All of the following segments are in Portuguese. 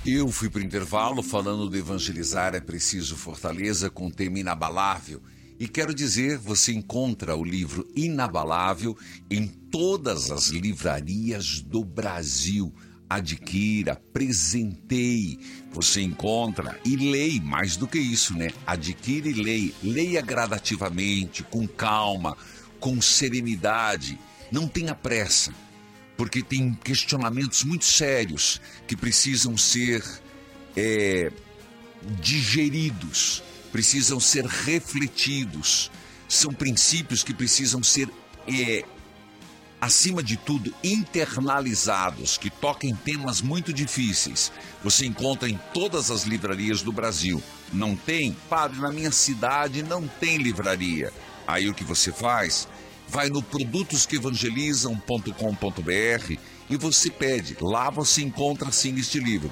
Eu fui para o intervalo falando do Evangelizar é Preciso Fortaleza com o tema Inabalável. E quero dizer, você encontra o livro Inabalável em todas as livrarias do Brasil. Adquira, presenteie. Você encontra e leia, mais do que isso, né? Adquira e leia. Leia gradativamente, com calma, com serenidade. Não tenha pressa, porque tem questionamentos muito sérios que precisam ser digeridos, precisam ser refletidos. São princípios que precisam ser, acima de tudo, internalizados, que toquem temas muito difíceis. Você encontra em todas as livrarias do Brasil. Não tem? Padre, na minha cidade não tem livraria. Aí o que você faz? Vai no produtosqueevangelizam.com.br e você pede. Lá você encontra sim este livro,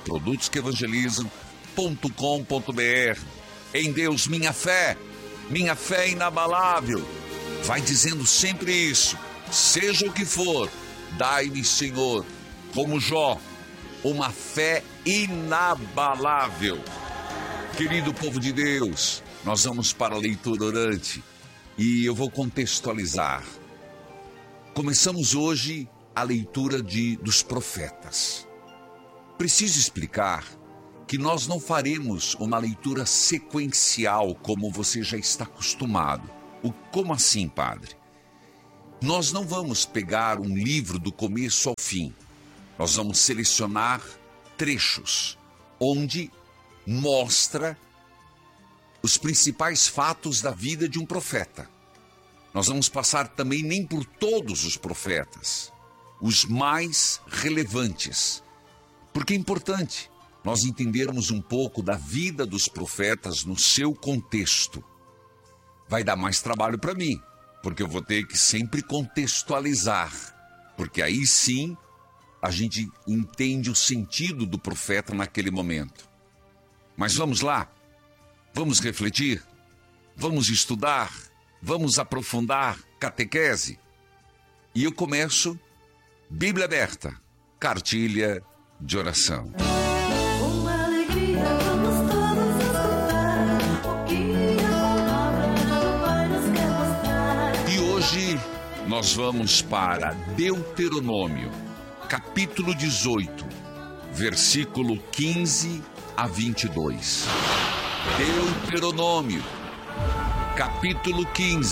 produtosqueevangelizam.com.br. Em Deus, minha fé é inabalável. Vai dizendo sempre isso. Seja o que for, dai-me, Senhor, como Jó, uma fé inabalável. Querido povo de Deus, nós vamos para a leitura orante. E eu vou contextualizar. Começamos hoje a leitura dos profetas. Preciso explicar que nós não faremos uma leitura sequencial como você já está acostumado. Como assim, padre? Nós não vamos pegar um livro do começo ao fim. Nós vamos selecionar trechos onde mostra os principais fatos da vida de um profeta. Nós vamos passar também nem por todos os profetas, os mais relevantes, porque é importante nós entendermos um pouco da vida dos profetas no seu contexto. Vai dar mais trabalho para mim, porque eu vou ter que sempre contextualizar, porque aí sim a gente entende o sentido do profeta naquele momento. Mas vamos lá. Vamos refletir, vamos estudar, vamos aprofundar catequese. E eu começo, Bíblia aberta, cartilha de oração. Com alegria vamos todos escutar o que a palavra do Pai nos quer mostrar. E hoje nós vamos para Deuteronômio, capítulo 18, versículo 15 a 22. Deuteronômio, capítulo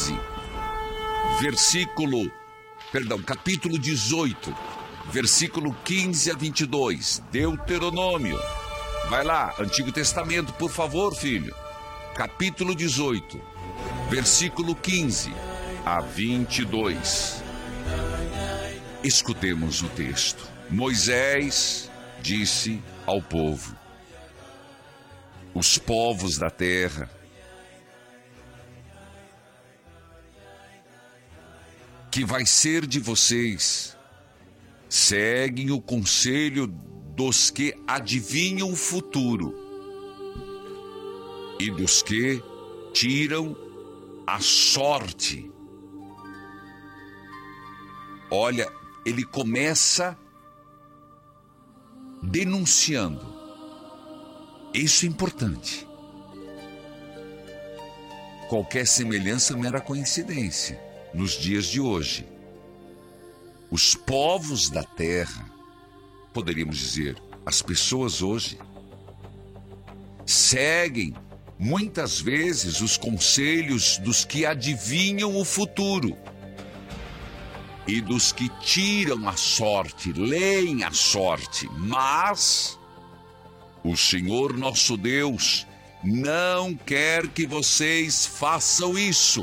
18, versículo 15 a 22. Deuteronômio. Vai lá, Antigo Testamento, por favor, filho. Capítulo 18, versículo 15 a 22. Escutemos o texto. Moisés disse ao povo: os povos da terra que vai ser de vocês seguem o conselho dos que adivinham o futuro e dos que tiram a sorte. Olha, ele começa denunciando. Isso é importante. Qualquer semelhança é mera coincidência nos dias de hoje. Os povos da terra, poderíamos dizer, as pessoas hoje, seguem muitas vezes os conselhos dos que adivinham o futuro e dos que tiram a sorte, leem a sorte, mas o Senhor nosso Deus não quer que vocês façam isso.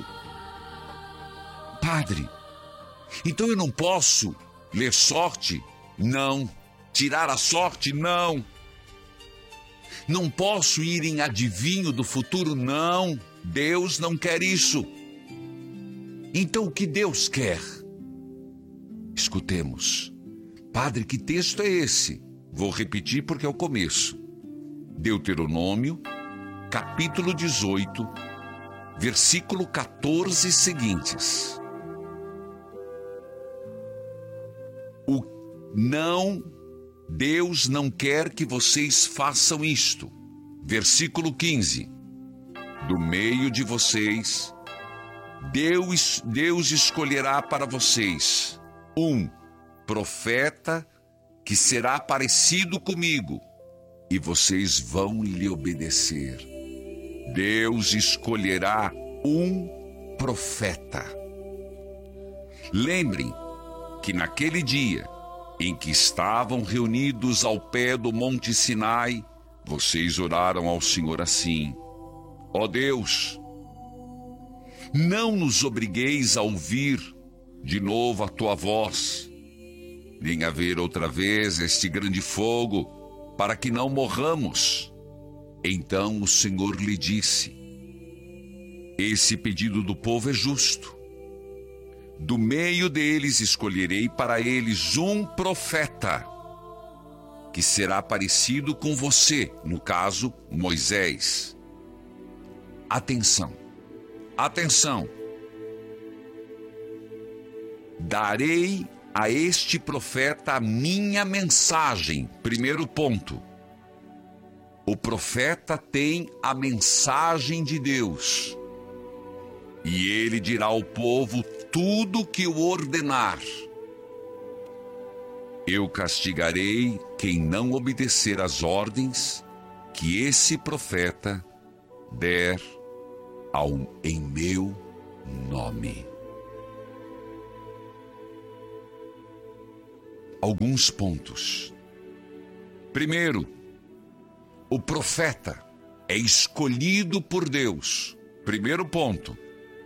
Padre, então eu não posso ler sorte? Não. Tirar a sorte? Não. Não posso ir em adivinho do futuro? Não. Deus não quer isso. Então o que Deus quer? Escutemos. Padre, que texto é esse? Vou repetir porque é o começo. Deuteronômio, capítulo 18, versículo 14 seguintes. Não Deus não quer que vocês façam isto. Versículo 15. Do meio de vocês, Deus escolherá para vocês um profeta que será parecido comigo, e vocês vão lhe obedecer. Deus escolherá um profeta. Lembrem que naquele dia em que estavam reunidos ao pé do Monte Sinai, vocês oraram ao Senhor assim: ó Deus, não nos obrigueis a ouvir de novo a tua voz, nem a ver outra vez este grande fogo, para que não morramos. Então o Senhor lhe disse: esse pedido do povo é justo. Do meio deles escolherei para eles um profeta, que será parecido com você, no caso, Moisés. Atenção, atenção. Darei a este profeta a minha mensagem. Primeiro ponto. O profeta tem a mensagem de Deus. E ele dirá ao povo tudo o que o ordenar. Eu castigarei quem não obedecer às ordens que esse profeta der em meu nome. Alguns pontos. Primeiro, o profeta é escolhido por Deus. Primeiro ponto.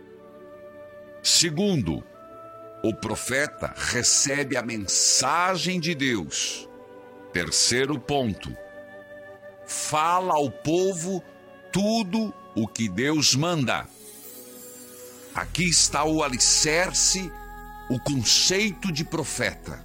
Segundo, o profeta recebe a mensagem de Deus. Terceiro ponto, fala ao povo tudo o que Deus manda. Aqui está o alicerce, o conceito de profeta.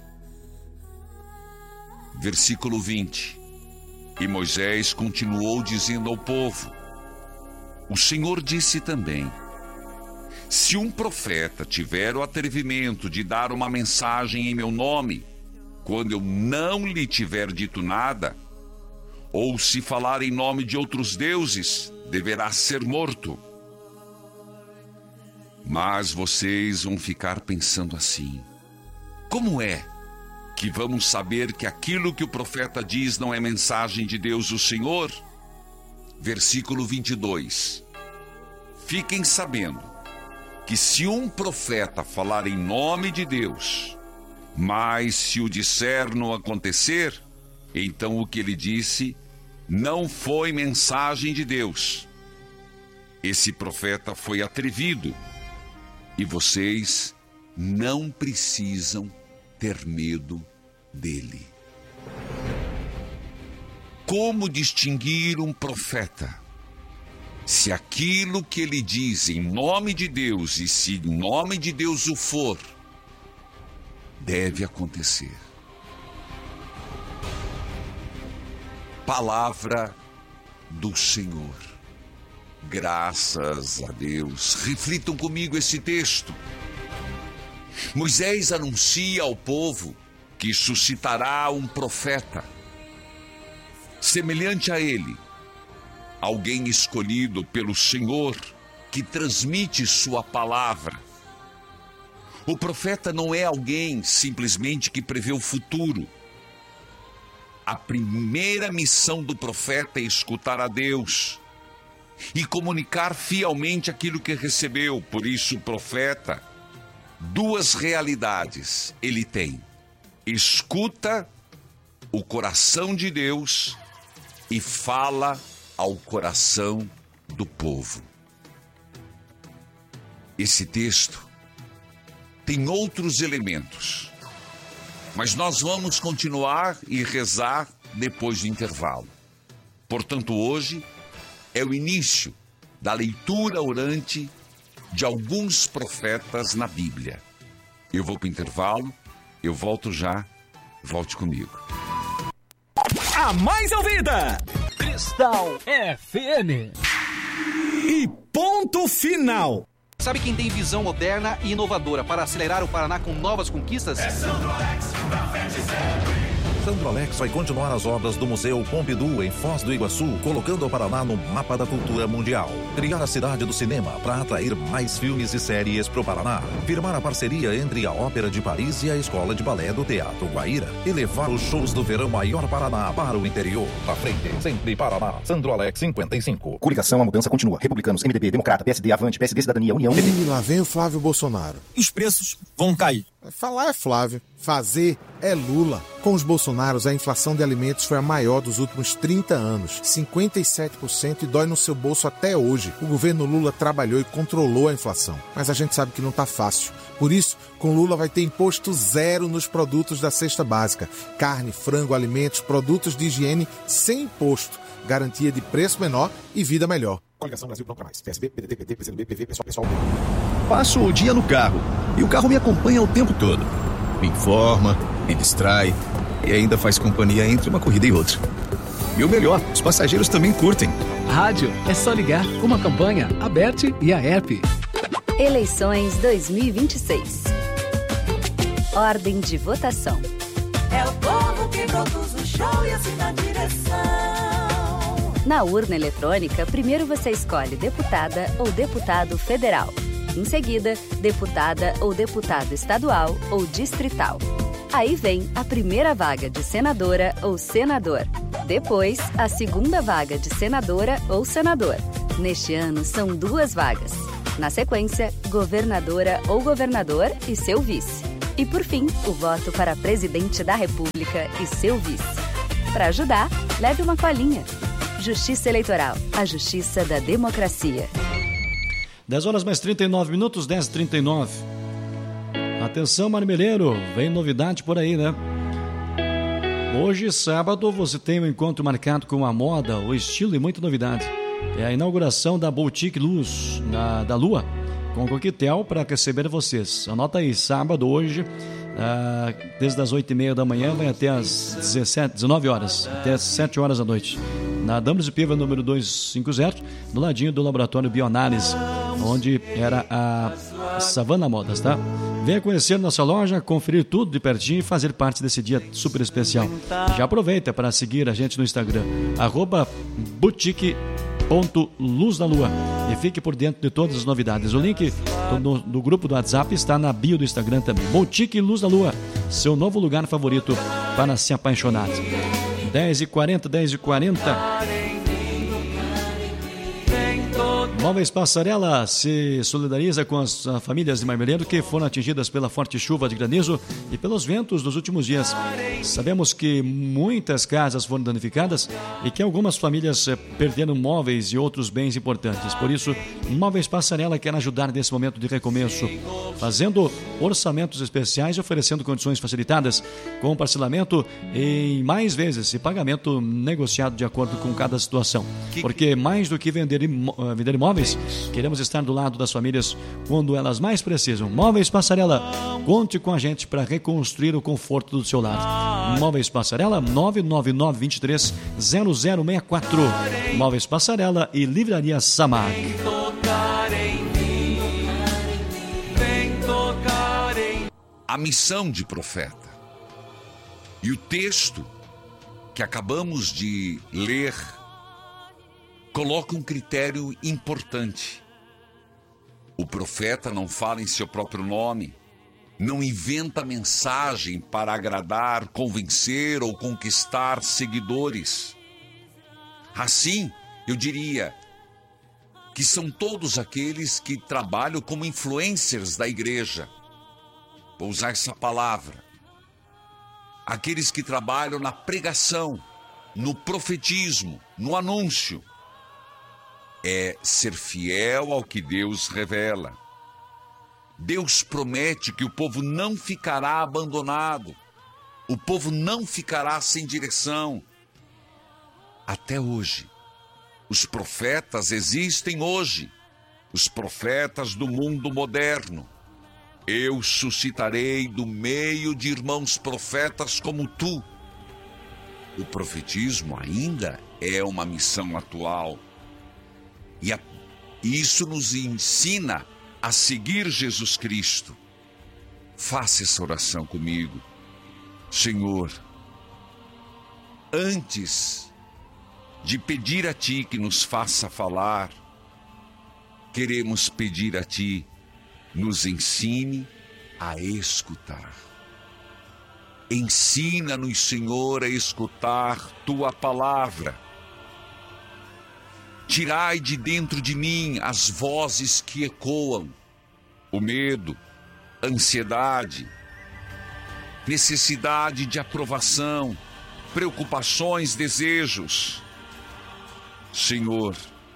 Versículo 20. E Moisés continuou dizendo ao povo: o Senhor disse também: se um profeta tiver o atrevimento de dar uma mensagem em meu nome, quando eu não lhe tiver dito nada, ou se falar em nome de outros deuses, deverá ser morto. Mas vocês vão ficar pensando assim: como é que vamos saber que aquilo que o profeta diz não é mensagem de Deus o Senhor? Versículo 22. Fiquem sabendo que se um profeta falar em nome de Deus, mas se o disser não acontecer, então o que ele disse não foi mensagem de Deus. Esse profeta foi atrevido e vocês não precisam ter medo dele. Como distinguir um profeta? Se aquilo que ele diz em nome de Deus, e se em nome de Deus o for, deve acontecer. Palavra do Senhor. Graças a Deus. Reflitam comigo esse texto. Moisés anuncia ao povo que suscitará um profeta semelhante a ele, alguém escolhido pelo Senhor que transmite sua palavra. O profeta não é alguém simplesmente que prevê o futuro. A primeira missão do profeta é escutar a Deus e comunicar fielmente aquilo que recebeu. Por isso o profeta, duas realidades ele tem: escuta o coração de Deus e fala ao coração do povo. Esse texto tem outros elementos, mas nós vamos continuar e rezar depois do intervalo. Portanto, hoje é o início da leitura orante de alguns profetas na Bíblia. Eu vou para o intervalo, eu volto já, volte comigo. A mais ouvida, Cristal FM. E ponto final. Sabe quem tem visão moderna e inovadora para acelerar o Paraná com novas conquistas? É Sandro Alex, pra frente sempre. Sandrolex vai continuar as obras do Museu Pompidou em Foz do Iguaçu, colocando o Paraná no mapa da cultura mundial. Criar a cidade do cinema para atrair mais filmes e séries pro Paraná. Firmar a parceria entre a Ópera de Paris e a Escola de Balé do Teatro Guaíra. E levar os shows do Verão Maior Paraná para o interior. À frente, sempre Paraná. Sandrolex 55. Coligação, a mudança continua. Republicanos, MDB, Democrata, PSD, Avante, PSD, Cidadania, União, PT. E lá vem o Flávio Bolsonaro. Os preços vão cair. Falar é Flávio, fazer é Lula. Com os Bolsonaros, a inflação de alimentos foi a maior dos últimos 30 anos, 57%, e dói no seu bolso até hoje. O governo Lula trabalhou e controlou a inflação, mas a gente sabe que não tá fácil. Por isso, com Lula vai ter imposto zero nos produtos da cesta básica. Carne, frango, alimentos, produtos de higiene sem imposto. Garantia de preço menor e vida melhor. Coligação Brasil Pronto Pra Mais. PSB, PDT, PT, PCdoB, PV, pessoal. Passo o dia no carro e o carro me acompanha o tempo todo. Me informa, me distrai e ainda faz companhia entre uma corrida e outra. E o melhor, os passageiros também curtem. Rádio é só ligar, uma campanha aberta e a app. Eleições 2026. Ordem de votação. É o povo que produz o show e assim na direção. Na urna eletrônica, primeiro você escolhe deputada ou deputado federal. Em seguida, deputada ou deputado estadual ou distrital. Aí vem a primeira vaga de senadora ou senador. Depois, a segunda vaga de senadora ou senador. Neste ano, são 2 vagas. Na sequência, governadora ou governador e seu vice. E por fim, o voto para presidente da República e seu vice. Para ajudar, leve uma colinha. Justiça Eleitoral, a justiça da democracia. 10 horas mais 39 minutos, 10h39. Atenção, marmeleiro, vem novidade por aí, né? Hoje, sábado, você tem um encontro marcado com a moda, o estilo e muita novidade. É a inauguração da Boutique Luz, da Lua, com coquetel para receber vocês. Anota aí, sábado, hoje, desde as 8h30 da manhã, vai até as 19 horas, até as 7 horas da noite. Na Dambros de Piva, número 250, do ladinho do Laboratório Bioanálise, onde era a Savana Modas, tá? Venha conhecer nossa loja, conferir tudo de pertinho e fazer parte desse dia super especial. Já aproveita para seguir a gente no Instagram, @boutique.luzdalua, e fique por dentro de todas as novidades. O link do grupo do WhatsApp está na bio do Instagram também. Boutique Luz da Lua, seu novo lugar favorito para se apaixonar. 10h40, 10h40. Móveis Passarela se solidariza com as famílias de Marmeleiro que foram atingidas pela forte chuva de granizo e pelos ventos dos últimos dias. Sabemos que muitas casas foram danificadas e que algumas famílias perderam móveis e outros bens importantes. Por isso, Móveis Passarela quer ajudar nesse momento de recomeço, fazendo orçamentos especiais e oferecendo condições facilitadas, com parcelamento em mais vezes e pagamento negociado de acordo com cada situação. Porque mais do que vender imóveis, queremos estar do lado das famílias quando elas mais precisam. Móveis Passarela, conte com a gente para reconstruir o conforto do seu lar. Móveis Passarela, 999230064. Móveis Passarela e Livraria Samag. A missão de profeta. E o texto que acabamos de ler coloca um critério importante. O profeta não fala em seu próprio nome, não inventa mensagem para agradar, convencer ou conquistar seguidores. Assim, eu diria que são todos aqueles que trabalham como influencers da igreja. Vou usar essa palavra. Aqueles que trabalham na pregação, no profetismo, no anúncio. É ser fiel ao que Deus revela. Deus promete que o povo não ficará abandonado. O povo não ficará sem direção. Até hoje. Os profetas existem hoje. Os profetas do mundo moderno. Eu suscitarei do meio de irmãos profetas como tu. O profetismo ainda é uma missão atual. E isso nos ensina a seguir Jesus Cristo. Faça essa oração comigo. Senhor, antes de pedir a Ti que nos faça falar, queremos pedir a Ti, nos ensine a escutar. Ensina-nos, Senhor, a escutar Tua palavra. Tirai de dentro de mim as vozes que ecoam, o medo, a ansiedade, necessidade de aprovação, preocupações, desejos. Senhor,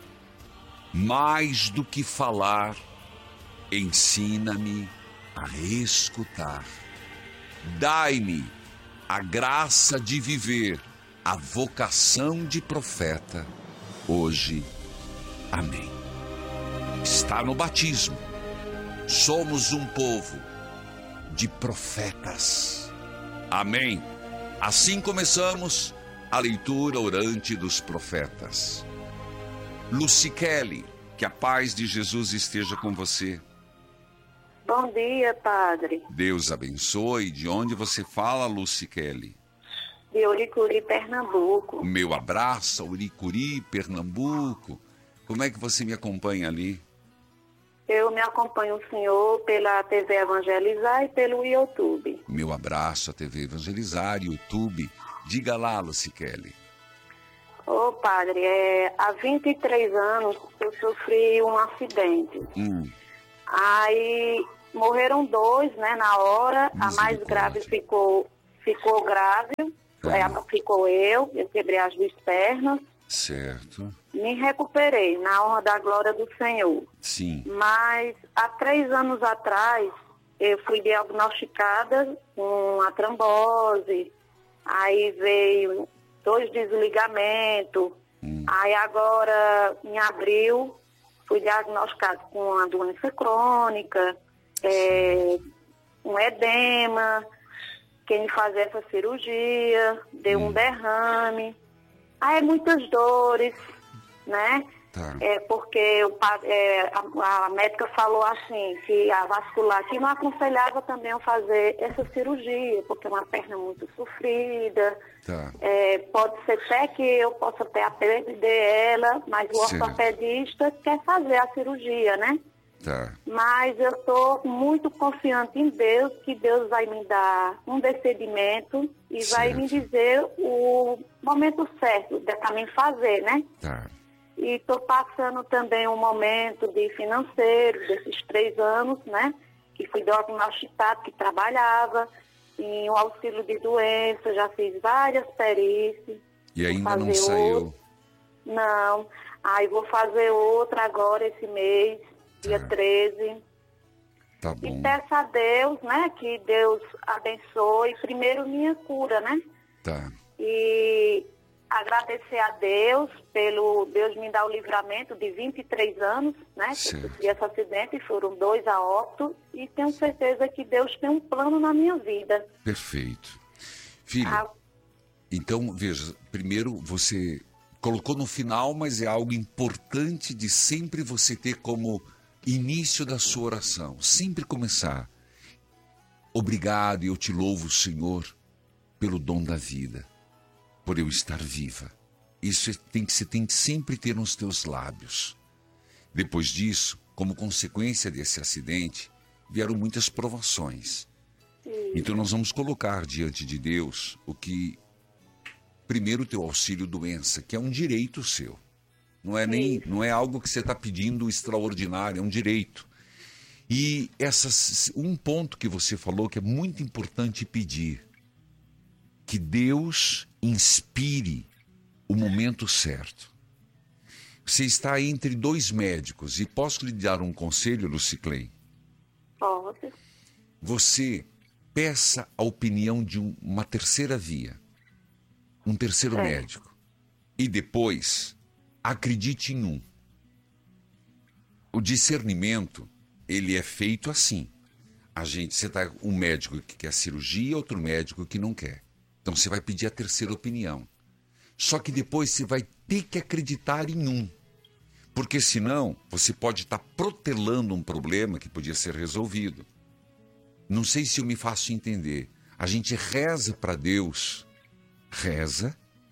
mais do que falar, ensina-me a escutar. Dai-me a graça de viver a vocação de profeta hoje. Amém. Está no batismo. Somos um povo de profetas. Amém. Assim começamos a leitura orante dos profetas. Lucikele, que a paz de Jesus esteja com você. Bom dia, padre. Deus abençoe. De onde você fala, Lucikele? De Uricuri, Pernambuco. Meu abraço, Uricuri, Pernambuco. Como é que você me acompanha ali? Eu me acompanho o senhor pela TV Evangelizar e pelo YouTube. Meu abraço à TV Evangelizar, YouTube. Diga lá, Lucikele. Ô, padre, há 23 anos eu sofri um acidente. Aí morreram 2, né, na hora. A mais grave ficou grave. Ficou eu quebrei as 2 pernas. Certo. Me recuperei, na honra da glória do Senhor. Sim. Mas há 3 anos atrás, eu fui diagnosticada com uma trombose. Aí veio 2 desligamentos. Aí agora, em abril, fui diagnosticada com uma doença crônica, um edema. Quem fazer essa cirurgia, deu um derrame. Aí muitas dores, né? Tá. Porque a médica falou assim, que a vascular que não aconselhava também eu fazer essa cirurgia, porque é uma perna muito sofrida. Tá. Pode ser até que eu possa até perder ela, mas o ortopedista quer fazer a cirurgia, né? Tá. Mas eu estou muito confiante em Deus, que Deus vai me dar um discernimento e vai me dizer o momento certo de também fazer, né? Tá. E estou passando também um momento de financeiro, desses 3 anos, né? Que fui diagnosticado, que trabalhava em um auxílio de doença, já fiz várias perícias. E ainda não saiu? Não. Aí vou fazer outra agora esse mês, dia 13. Tá bom. E peço a Deus, né? Que Deus abençoe primeiro minha cura, né? Tá. E agradecer a Deus pelo Deus me dar o livramento de 23 anos, né? Que eu sofri esse acidente, foram 2 a óbito, e tenho certeza que Deus tem um plano na minha vida. Perfeito. Filha, então, veja, primeiro você colocou no final, mas é algo importante de sempre você ter como início da sua oração, sempre começar. Obrigado, e eu te louvo, Senhor, pelo dom da vida, por eu estar viva. Isso você tem que sempre ter nos teus lábios. Depois disso, como consequência desse acidente, vieram muitas provações. Então nós vamos colocar diante de Deus o que, primeiro, o teu auxílio doença, que é um direito seu. Não é algo que você está pedindo extraordinário, é um direito. E um ponto que você falou que é muito importante pedir, que Deus inspire o momento certo. Você está entre 2 médicos e posso lhe dar um conselho, Lucikele? Pode. Você peça a opinião de uma terceira via, um terceiro médico, e depois acredite em um. O discernimento, ele é feito assim. Você está um médico que quer cirurgia, outro médico que não quer. Então você vai pedir a terceira opinião. Só que depois você vai ter que acreditar em um. Porque senão você pode estar protelando um problema que podia ser resolvido. Não sei se eu me faço entender. A gente reza para Deus, reza,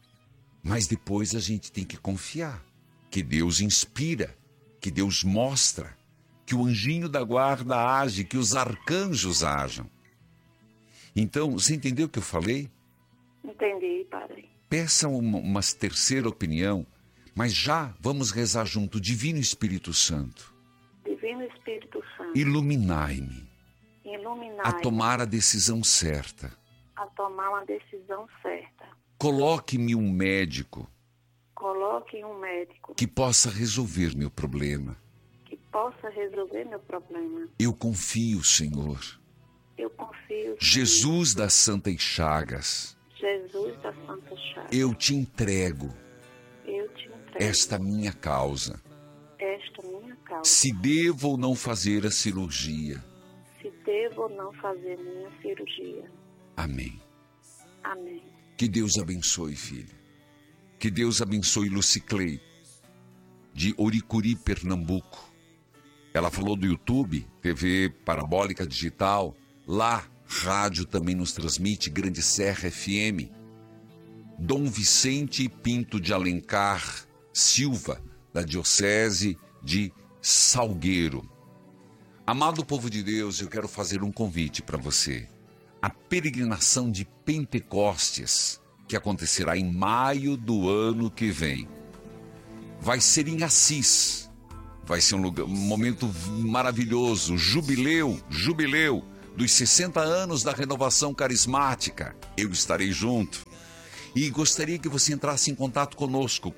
Mas depois a gente tem que confiar que Deus inspira, que Deus mostra, que o anjinho da guarda age, que os arcanjos ajam. Então, você entendeu o que eu falei? Entendi, padre. Peça uma terceira opinião, mas já vamos rezar junto. Divino Espírito Santo, Divino Espírito Santo, iluminai-me a tomar a decisão certa. A tomar uma decisão certa. Coloque-me um médico. Coloque um médico. Que possa resolver meu problema. Que possa resolver meu problema. Eu confio, Senhor. Eu confio. Jesus das Santas Chagas. Jesus das Santas Chagas. Eu te entrego. Eu te entrego. Esta minha causa. Esta minha causa. Se devo ou não fazer a cirurgia. Se devo ou não fazer minha cirurgia. Amém. Amém. Que Deus abençoe, filha. Que Deus abençoe Luciclei, de Oricuri, Pernambuco. Ela falou do YouTube, TV Parabólica Digital. Lá, rádio também nos transmite, Grande Serra FM. Dom Vicente Pinto de Alencar Silva, da Diocese de Salgueiro. Amado povo de Deus, eu quero fazer um convite para você. A peregrinação de Pentecostes, que acontecerá em maio do ano que vem, vai ser em Assis. Vai ser um momento maravilhoso, jubileu dos 60 anos da renovação carismática. Eu estarei junto. E gostaria que você entrasse em contato conosco,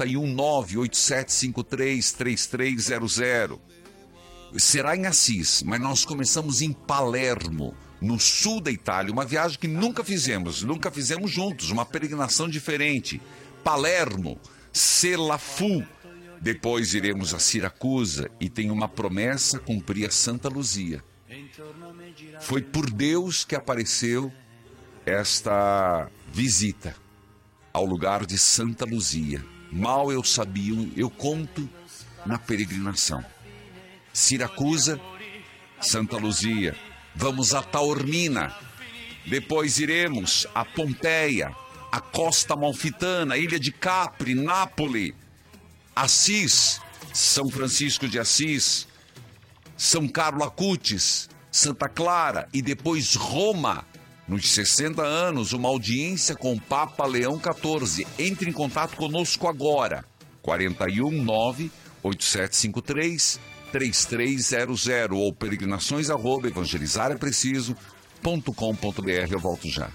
419-8753-3300. Será em Assis, mas nós começamos em Palermo, no sul da Itália, uma viagem que nunca fizemos juntos, uma peregrinação diferente. Palermo, Selafu, depois iremos a Siracusa e tem uma promessa, cumprir a Santa Luzia. Foi por Deus que apareceu esta visita ao lugar de Santa Luzia. Mal eu sabia, eu conto na peregrinação. Siracusa, Santa Luzia. Vamos a Taormina. Depois iremos a Pompeia, a Costa Amalfitana, Ilha de Capri, Nápoles, Assis, São Francisco de Assis, São Carlo Acutis, Santa Clara e depois Roma. Nos 60 anos, uma audiência com o Papa Leão XIV. Entre em contato conosco agora. 419-8753-3300 ou peregrinações@evangelizarepreciso.com.br. Eu volto já.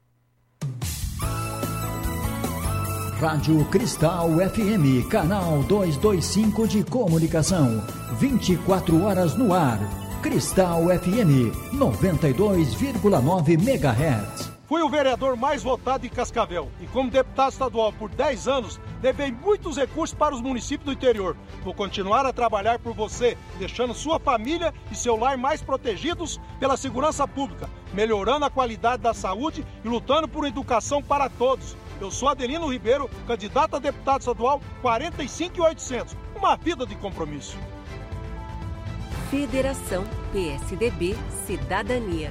Rádio Cristal FM, canal 225 de comunicação. 24 horas no ar. Cristal FM, 92,9 MHz. Fui o vereador mais votado em Cascavel e como deputado estadual por 10 anos, levei muitos recursos para os municípios do interior. Vou continuar a trabalhar por você, deixando sua família e seu lar mais protegidos pela segurança pública, melhorando a qualidade da saúde e lutando por educação para todos. Eu sou Adelino Ribeiro, candidato a deputado estadual 45800. Uma vida de compromisso. Federação PSDB Cidadania.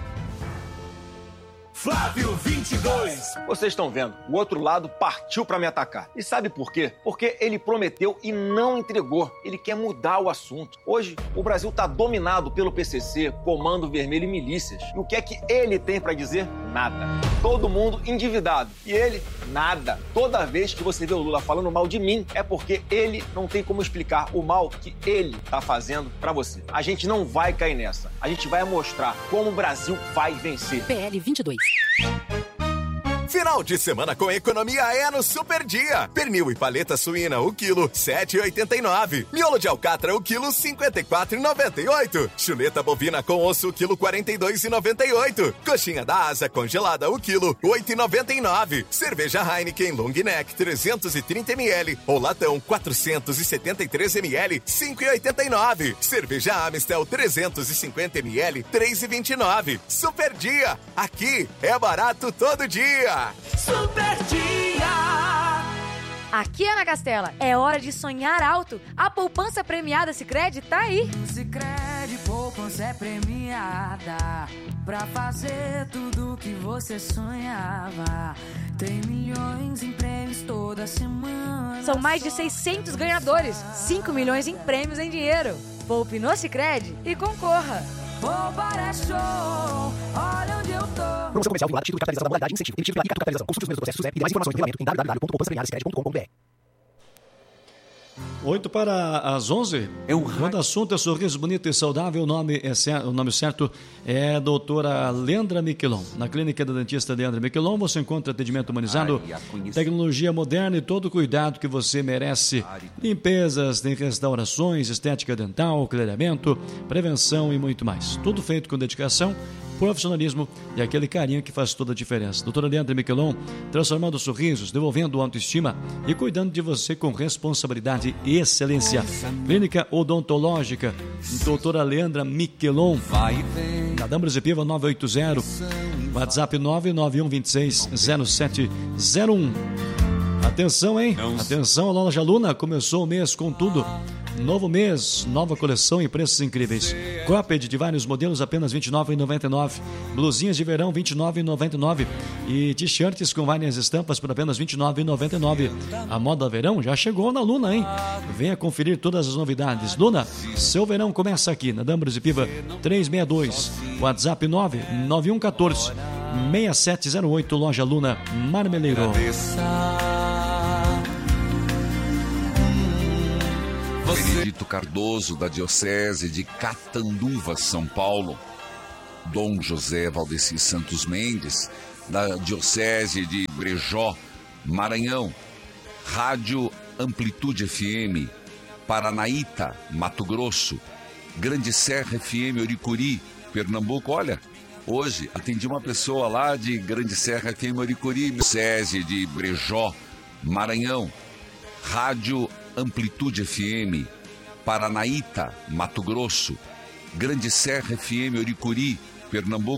Flávio 22. Vocês estão vendo, o outro lado partiu para me atacar. E sabe por quê? Porque ele prometeu e não entregou. Ele quer mudar o assunto. Hoje, o Brasil está dominado pelo PCC, Comando Vermelho e milícias. E o que é que ele tem para dizer? Nada. Todo mundo endividado. E ele, nada. Toda vez que você vê o Lula falando mal de mim, é porque ele não tem como explicar o mal que ele tá fazendo para você. A gente não vai cair nessa. A gente vai mostrar como o Brasil vai vencer. PL 22. Final de semana com economia é no Super Dia. Pernil e paleta suína, o quilo, 7,89. Miolo de alcatra, o quilo, 54,98. Chuleta bovina com osso, o quilo, 42,98. Coxinha da asa congelada, o quilo, 8,99. Cerveja Heineken Long Neck, 330 ml. Ou latão, 473 ml, 5,89. Cerveja Amistel, 350 ml, 3,29. Super Dia. Aqui é barato todo dia. Super Dia! Aqui, Ana Castela, é hora de sonhar alto. A poupança premiada Sicredi tá aí. Sicredi, poupança é premiada pra fazer tudo que você sonhava. Tem milhões em prêmios todos toda semana. São mais de 600 ganhadores, 5 milhões em prêmios em dinheiro. Poupe no Sicredi e concorra. Poupar é show, olha onde eu tô. Promoção comercial vinculada, título de capitalização da modalidade incentivo. Emitido pela Capitalização. Consulte os primeiros processos e mais informações no regulamento em www.poupançapremiadasicredi.com.br. 8 para as 11. Quando o assunto é sorriso bonito e saudável, o nome certo é a doutora Leandra Miquelon. Na clínica da dentista Leandra Miquelon você encontra atendimento humanizado, tecnologia moderna e todo o cuidado que você merece. Limpezas, tem restaurações, estética dental, clareamento, prevenção e muito mais. Tudo feito com dedicação, profissionalismo e aquele carinho que faz toda a diferença. Doutora Leandra Miquelon, transformando sorrisos, devolvendo autoestima e cuidando de você com responsabilidade e excelência. Clínica Odontológica, doutora Leandra Miquelon, na Dambros e Piva 980, WhatsApp 991260701. Atenção, hein? Atenção, Loja Luna, começou o mês com tudo. Novo mês, nova coleção e preços incríveis. Cropped de vários modelos apenas R$ 29,99. Blusinhas de verão R$ 29,99. E t-shirts com várias estampas por apenas R$ 29,99. A moda verão já chegou na Luna, hein? Venha conferir todas as novidades. Luna, seu verão começa aqui na Dambros e Piva 362. WhatsApp 99114 6708. Loja Luna, Marmeleiro. Benedito Cardoso, da Diocese de Catanduva, São Paulo. Dom José Valdeci Santos Mendes, da Diocese de Brejó, Maranhão. Rádio Amplitude FM, Paranaíta, Mato Grosso. Grande Serra FM, Oricuri, Pernambuco. Olha, hoje atendi uma pessoa lá de Grande Serra FM, Oricuri, Diocese de Brejó, Maranhão. Rádio Amplitude FM, Paranaíta, Mato Grosso. Grande Serra FM, Oricuri, Pernambuco.